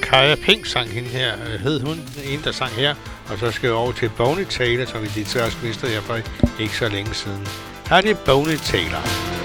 Kaja Pink sang hende her, hed hun, en der sang her, og så skal vi over til Bonnie Tyler, som vi lige også mistede her for ikke så længe siden. Her er det Bonnie Tyler.